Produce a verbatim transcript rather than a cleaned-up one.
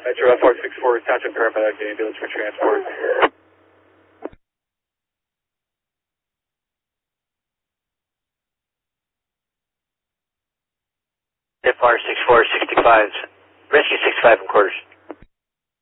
Metro F R sixty-four, Township Paramedic, ambulance for transport. F R sixty-four, sixty-five, rescue sixty-five and quarters.